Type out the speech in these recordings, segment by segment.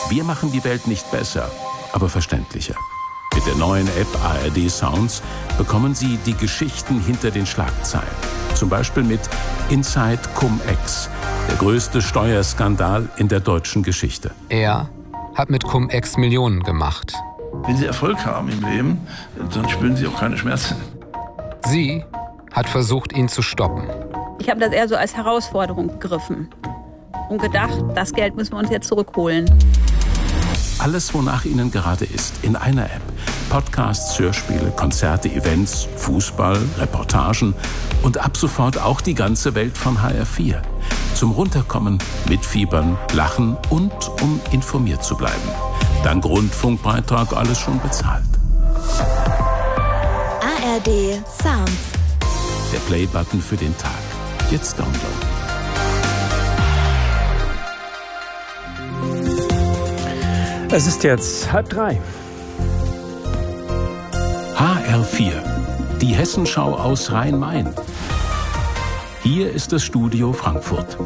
Wir machen die Welt nicht besser, aber verständlicher. Mit der neuen App ARD Sounds bekommen Sie die Geschichten hinter den Schlagzeilen. Zum Beispiel mit Inside Cum-Ex, der größte Steuerskandal in der deutschen Geschichte. Er hat mit Cum-Ex Millionen gemacht. Wenn Sie Erfolg haben im Leben, dann spüren Sie auch keine Schmerzen. Sie hat versucht, ihn zu stoppen. Ich habe das eher so als Herausforderung begriffen und gedacht, das Geld müssen wir uns jetzt zurückholen. Alles, wonach Ihnen gerade ist, in einer App. Podcasts, Hörspiele, Konzerte, Events, Fußball, Reportagen und ab sofort auch die ganze Welt von HR4. Zum Runterkommen, mitfiebern, lachen und um informiert zu bleiben. Dank Rundfunkbeitrag alles schon bezahlt. ARD Sounds. Der Play-Button für den Tag. Jetzt downloaden. Es ist jetzt 2:30. HR4, die Hessenschau aus Rhein-Main. Hier ist das Studio Frankfurt.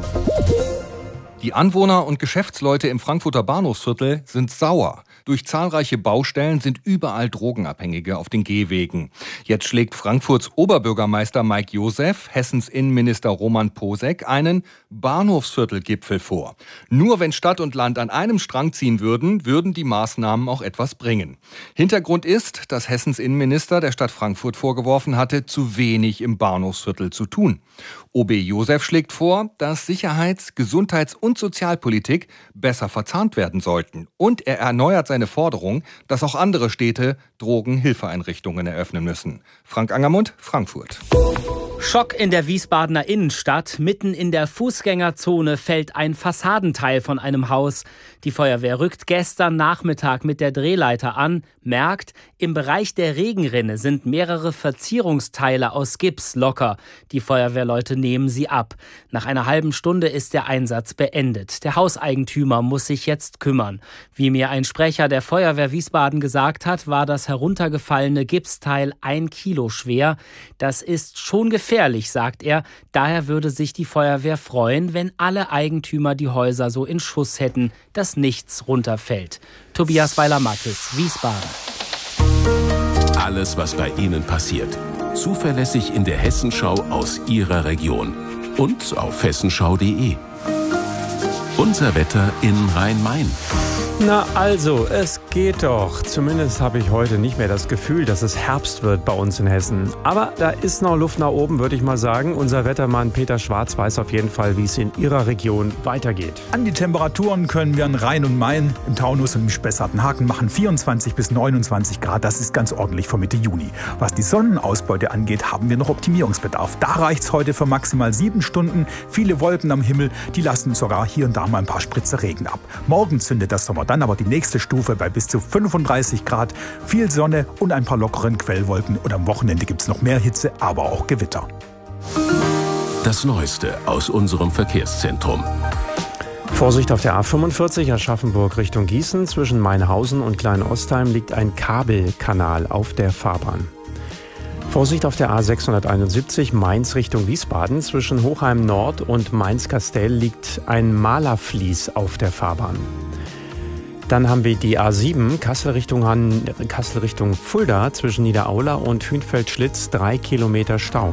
Die Anwohner und Geschäftsleute im Frankfurter Bahnhofsviertel sind sauer. Durch zahlreiche Baustellen sind überall Drogenabhängige auf den Gehwegen. Jetzt schlägt Frankfurts Oberbürgermeister Mike Joseph Hessens Innenminister Roman Posek einen Bahnhofsviertelgipfel vor. Nur wenn Stadt und Land an einem Strang ziehen würden die Maßnahmen auch etwas bringen. Hintergrund ist, dass Hessens Innenminister der Stadt Frankfurt vorgeworfen hatte, zu wenig im Bahnhofsviertel zu tun. OB Joseph schlägt vor, dass Sicherheits-, Gesundheits- und Sozialpolitik besser verzahnt werden sollten. Und er erneuert seine Forderung, dass auch andere Städte Drogenhilfeeinrichtungen eröffnen müssen. Frank Angermund, Frankfurt. Schock in der Wiesbadener Innenstadt. Mitten in der Fußgängerzone fällt ein Fassadenteil von einem Haus. Die Feuerwehr rückt gestern Nachmittag mit der Drehleiter an, merkt, im Bereich der Regenrinne sind mehrere Verzierungsteile aus Gips locker. Die Feuerwehrleute nehmen sie ab. Nach einer halben Stunde ist der Einsatz beendet. Der Hauseigentümer muss sich jetzt kümmern. Wie mir ein Sprecher der Feuerwehr Wiesbaden gesagt hat, war das heruntergefallene Gipsteil 1 Kilo schwer. Das ist schon gefährlich, sagt er. Daher würde sich die Feuerwehr freuen, wenn alle Eigentümer die Häuser so in Schuss hätten, dass nichts runterfällt. Tobias Weiler-Mattes, Wiesbaden. Alles, was bei Ihnen passiert. Zuverlässig in der Hessenschau aus Ihrer Region. Und auf hessenschau.de. Unser Wetter in Rhein-Main. Na also, es geht doch. Zumindest habe ich heute nicht mehr das Gefühl, dass es Herbst wird bei uns in Hessen. Aber da ist noch Luft nach oben, würde ich mal sagen. Unser Wettermann Peter Schwarz weiß auf jeden Fall, wie es in Ihrer Region weitergeht. An die Temperaturen können wir an Rhein und Main, im Taunus und im Spessarten Haken machen 24 bis 29 Grad. Das ist ganz ordentlich für Mitte Juni. Was die Sonnenausbeute angeht, haben wir noch Optimierungsbedarf. Da reicht es heute für maximal 7 Stunden. Viele Wolken am Himmel, die lassen sogar hier und da mal ein paar Spritzer Regen ab. Morgen zündet das Sommer dann aber die nächste Stufe bei bis zu 35 Grad, viel Sonne und ein paar lockeren Quellwolken. Und am Wochenende gibt es noch mehr Hitze, aber auch Gewitter. Das Neueste aus unserem Verkehrszentrum. Vorsicht auf der A45 Aschaffenburg Richtung Gießen. Zwischen Mainhausen und Klein-Ostheim liegt ein Kabelkanal auf der Fahrbahn. Vorsicht auf der A671 Mainz Richtung Wiesbaden. Zwischen Hochheim Nord und Mainz-Kastell liegt ein Malerflies auf der Fahrbahn. Dann haben wir die A7 Kassel Richtung Fulda zwischen Niederaula und Hünfeld-Schlitz 3 Kilometer Stau.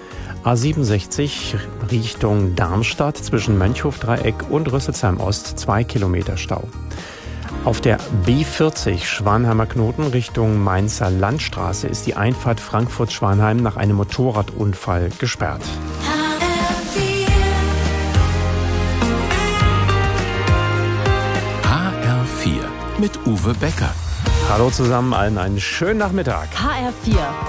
A67 Richtung Darmstadt zwischen Mönchhof-Dreieck und Rüsselsheim-Ost 2 Kilometer Stau. Auf der B40 Schwanheimer Knoten Richtung Mainzer Landstraße ist die Einfahrt Frankfurt-Schwanheim nach einem Motorradunfall gesperrt. HR4 mit Uwe Becker. Hallo zusammen, allen einen schönen Nachmittag. HR4